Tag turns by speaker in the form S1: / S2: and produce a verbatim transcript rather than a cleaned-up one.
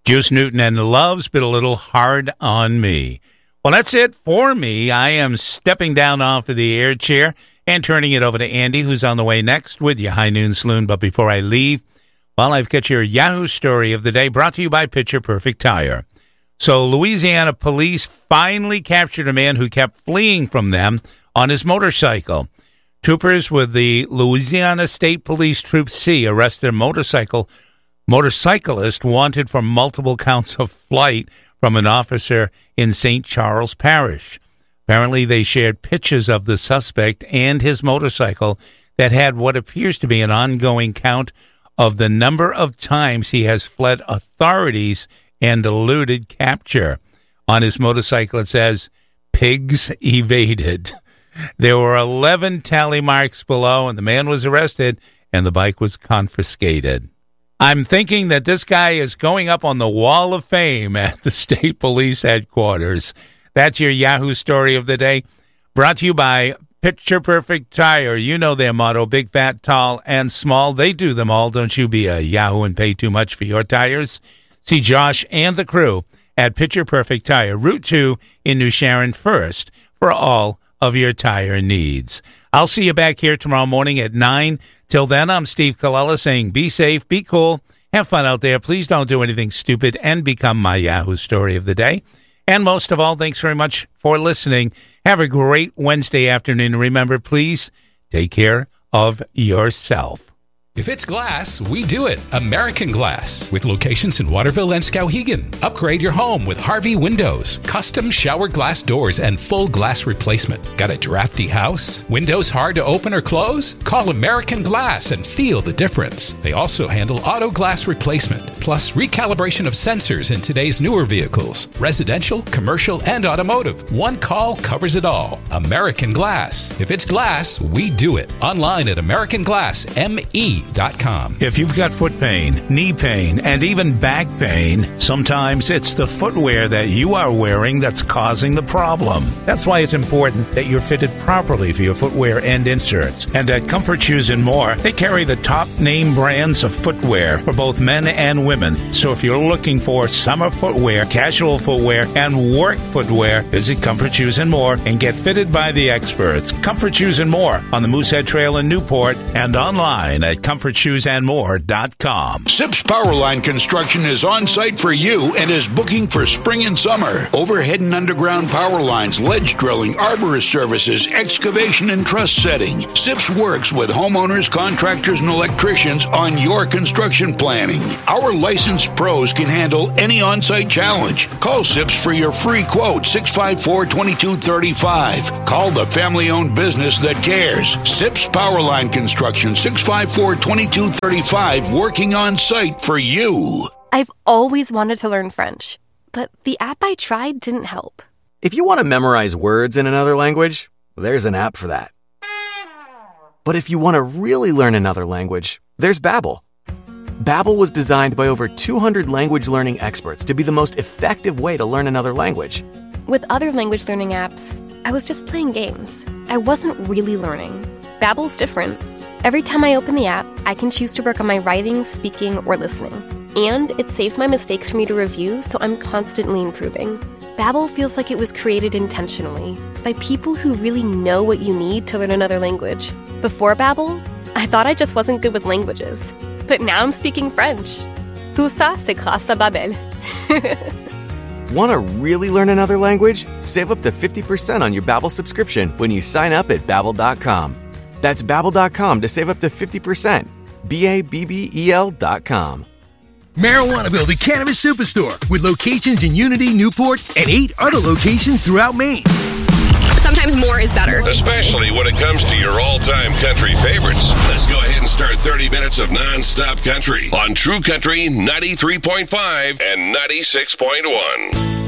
S1: Juice Newton and Love's Been a Little Hard on Me. Well, that's it for me. I am stepping down off of the air chair and turning it over to Andy, who's on the way next with your High Noon Saloon. But before I leave, well, I've got your Yahoo story of the day brought to you by Picture Perfect Tire. So Louisiana police finally captured a man who kept fleeing from them on his motorcycle. Troopers with the Louisiana State Police Troop C arrested a motorcycle motorcyclist wanted for multiple counts of flight from an officer in Saint Charles Parish. Apparently, they shared pictures of the suspect and his motorcycle that had what appears to be an ongoing count of the number of times he has fled authorities and eluded capture. On his motorcycle, it says, "Pigs evaded." There were eleven tally marks below, and the man was arrested, and the bike was confiscated. I'm thinking that this guy is going up on the wall of fame at the state police headquarters. That's your Yahoo story of the day, brought to you by Picture Perfect Tire. You know their motto, big, fat, tall, and small. They do them all. Don't you be a Yahoo and pay too much for your tires. See Josh and the crew at Picture Perfect Tire, Route two in New Sharon first for all of your tire needs. I'll see you back here tomorrow morning at nine. Till then, I'm Steve Colella saying be safe, be cool, have fun out there. Please don't do anything stupid and become my Yahoo story of the day. And most of all, thanks very much for listening. Have a great Wednesday afternoon. Remember, please take care of yourself.
S2: If it's glass, we do it. American Glass, with locations in Waterville and Skowhegan. Upgrade your home with Harvey Windows. Custom shower glass doors and full glass replacement. Got a drafty house? Windows hard to open or close? Call American Glass and feel the difference. They also handle auto glass replacement, plus recalibration of sensors in today's newer vehicles. Residential, commercial, and automotive. One call covers it all. American Glass. If it's glass, we do it. Online at American Glass M E dot com.
S1: If you've got foot pain, knee pain, and even back pain, sometimes it's the footwear that you are wearing that's causing the problem. That's why it's important that you're fitted properly for your footwear and inserts. And at Comfort Shoes and More, they carry the top name brands of footwear for both men and women. So if you're looking for summer footwear, casual footwear, and work footwear, visit Comfort Shoes and More and get fitted by the experts. Comfort Shoes and More on the Moosehead Trail in Newport and online at comfort shoes and more dot com.
S3: Sips Powerline Construction is on site for you and is booking for spring and summer. Overhead and underground power lines, ledge drilling, arborist services, excavation, and truss setting. Sips works with homeowners, contractors, and electricians on your construction planning. Our licensed pros can handle any on-site challenge. Call Sips for your free quote, six five four, two two three five. Call the family-owned business that cares. Sips Powerline Construction, six five four, two two three five, working on site for you.
S4: I've always wanted to learn French, but the app I tried didn't help.
S5: If you want to memorize words in another language, there's an app for that. But if you want to really learn another language, there's Babbel. Babbel was designed by over two hundred language learning experts to be the most effective way to learn another language.
S4: With other language learning apps, I was just playing games. I wasn't really learning. Babbel's different. Every time I open the app, I can choose to work on my writing, speaking, or listening. And it saves my mistakes for me to review, so I'm constantly improving. Babbel feels like it was created intentionally by people who really know what you need to learn another language. Before Babbel, I thought I just wasn't good with languages. But now I'm speaking French. Tout ça, c'est grâce à Babbel.
S5: Want to really learn another language? Save up to fifty percent on your Babbel subscription when you sign up at babbel dot com. That's babbel dot com to save up to fifty percent. B A B B E L dot com.
S6: Marijuanaville, the cannabis superstore, with locations in Unity, Newport, and eight other locations throughout Maine.
S7: Sometimes more is better.
S8: Especially when it comes to your all-time country favorites. Let's go ahead and start thirty minutes of non-stop country on True Country ninety-three point five and ninety-six point one.